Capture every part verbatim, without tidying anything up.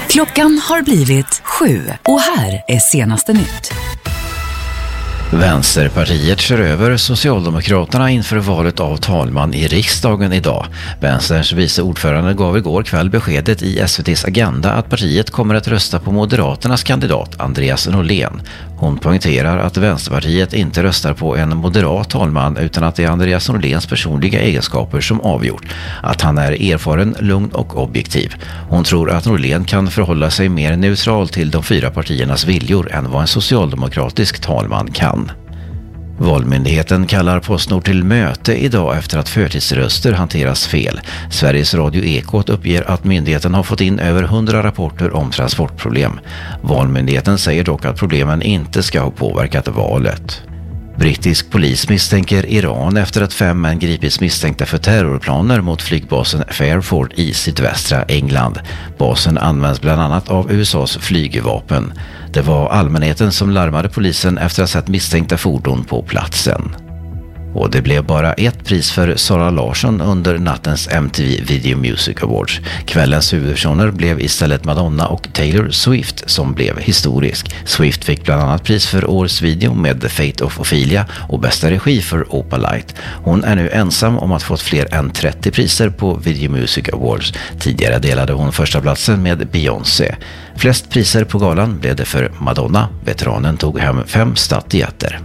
Klockan har blivit sju och här är senaste nytt. Vänsterpartiet kör över Socialdemokraterna inför valet av talman i riksdagen idag. Vänsterns vice ordförande gav igår kväll beskedet i S V T:s Agenda att partiet kommer att rösta på Moderaternas kandidat Andreas Norlén. Hon poängterar att Vänsterpartiet inte röstar på en moderat talman utan att det är Andreas Norléns personliga egenskaper som avgjort. Att han är erfaren, lugn och objektiv. Hon tror att Norlén kan förhålla sig mer neutral till de fyra partiernas viljor än vad en socialdemokratisk talman kan. Valmyndigheten kallar Postnord till möte idag efter att förtidsröster hanteras fel. Sveriges Radio Ekot uppger att myndigheten har fått in över hundra rapporter om transportproblem. Valmyndigheten säger dock att problemen inte ska ha påverkat valet. Brittisk polis misstänker Iran efter att fem män gripits misstänkta för terrorplaner mot flygbasen Fairford i sydvästra England. Basen används bland annat av U S A:s flygvapen. Det var allmänheten som larmade polisen efter att ha sett misstänkta fordon på platsen. Och det blev bara ett pris för Sara Larsson under nattens M T V Video Music Awards. Kvällens huvudpersoner blev istället Madonna och Taylor Swift som blev historisk. Swift fick bland annat pris för årets video med The Fate of Ophelia och bästa regi för Opalite. Hon är nu ensam om att fått fler än trettio priser på Video Music Awards. Tidigare delade hon första platsen med Beyoncé. Flest priser på galan blev det för Madonna. Veteranen tog hem fem statyetter.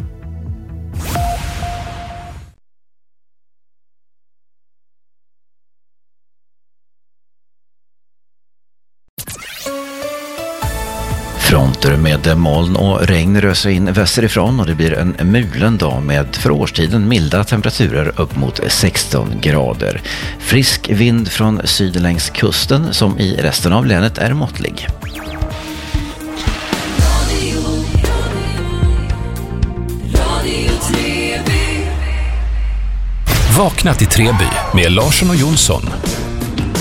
Fronter med moln och regn rör sig in västerifrån och det blir en mulen dag med för årstiden milda temperaturer upp mot sexton grader. Frisk vind från syd längs kusten som i resten av länet är måttlig. Vakna till Treby med Larsson och Jonsson.